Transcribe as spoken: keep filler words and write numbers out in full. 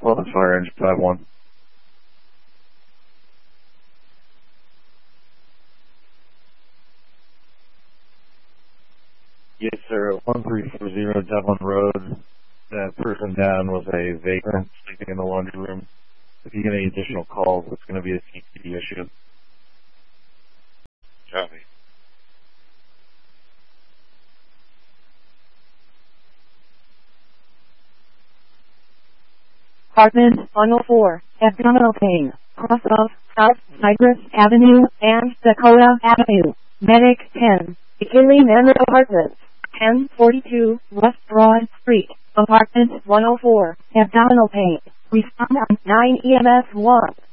Well, that's fire engine five one. Yes, sir. one three four zero Devlin Road. That person down was a vagrant sleeping in the laundry room. If you get any additional calls, it's going to be a C P D issue. Copy. Apartment one oh four, abdominal pain, cross of South Cypress Avenue and Dakota Avenue. Medic ten, McKinley Manor Apartments, ten forty-two West Broad Street, Apartment one oh four, abdominal pain. Respond on nine E M S one.